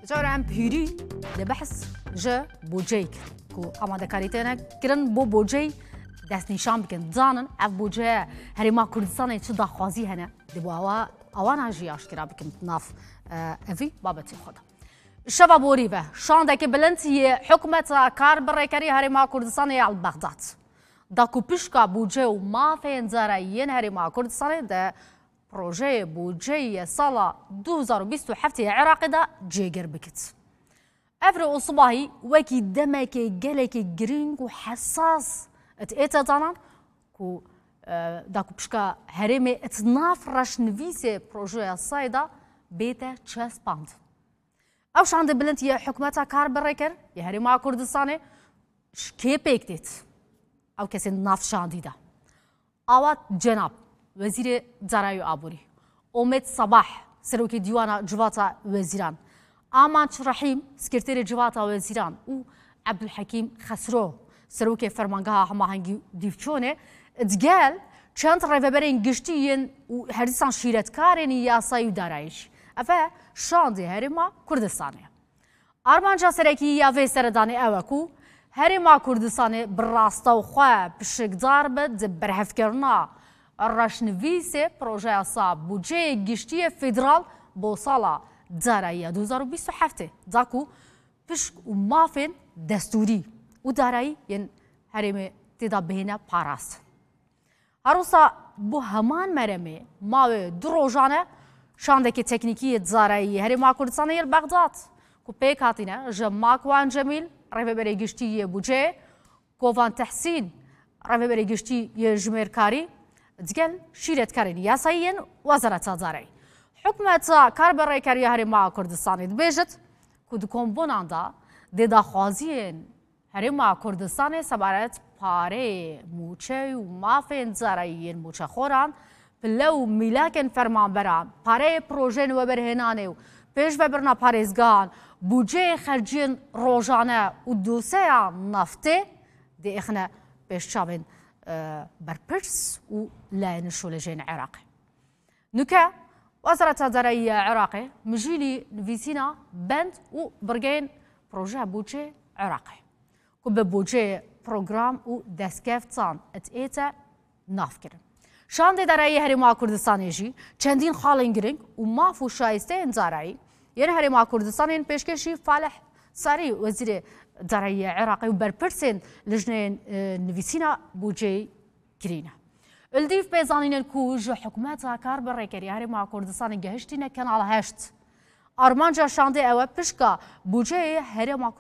جار ام پیری ده بحث جا بوجیک کو آماده کاریتنه کرن بوجی دست نشان بکن زانن اف بوجه هریما کردستان چه داخوازی هنه دبو آوان آجی آشکرا بکن ناف افی بابتی خدا شباب بوریبه شان که بلندی حکومت کار برای کاری هریما کردستان یال بغداد داکو پیشکا بوجه و ما فین زارین هریما کردستان ده پروژه بوجه سال 2027 عراق دا جيجر بكت افرو صباحي وكي دمك جلك جرينج وحساس اتيتا طانا كو داكو بشكا هرمي اتناف راش نفيسي بروجه الصيدا بيتا تشاس باند اوش عند بلنت يا حكومتها كار بريكر يا هرما كردستاني شكي بيكتت او كسي ناف شانديدا اوات جناب وزير زراعي آبوری امید صباح سروکی دیوان جواتا وزیران آمانچ رحیم سکرتیر جواتا وزیران و عبدالحکیم خسرو سروکی فرمانگاه هماهنگی دیفچونه دگل چند ریوبرین گشتین و هردیسان شیرتکارین یاسایی دارایش افه شاندی هرما کردستانه آرمانجا سرکی یاوی سردانی اوکو هرما کردستانه براستا و خواه بشکدار بد برهف کرنا راشنویسه پروژه صاب بودجه گشتی فدرال بو سالا دارایی 2027 داکو پشک و مافین دستوری و دارایی ین هرم تدا بهینه پاراست هروسا بو همان مرمه ماوی دروجانه شاندکی تکنیکی دارایی هرم کردستان یل بغداد کو پیک هاتینه جماکوان جمیل رهبری گشتی بودجه کوفان تحسین رهبری گشتی جمرکاری دگل شیرت کارین یاسایین وزارت زراعی حکومت کار برای کاری هرما کردستانی دبیجت کد کمبوناندا دداخوازین هرما کردستانی سبارت پاره موچه و مافین زراعیین موچه خوران پلو میلاکن فرمان بران پاره پروژه و برهنانه و پیش ببرنا پارێزگان بودجه خرجین روزانه و دوسه نفته دی اخنا پیش چاوین برپرس و لا نشولجين عراقي نكا وزارة الزراعي عراقي مجيلي نفيسينا بند و برجين بروجه بوجه عراقي كوب بوجه بروجرام و دسكاف تان اتيتا نافكر شان دي دراي هرما كردستان يجي چندين خالين گرنگ و مافو شايسته زراعي يعني هرما كردستان پیشکشی فالح ساري وزير زراعي عراقي و برپرسن لجنه نفيسينا بوجه كرينا الديف بيزانين الكوج حكومتها كار بريكري هرما كردستان جهشتينا كان على هشت أرمانجا شاندي أو بشكا بوجه هرما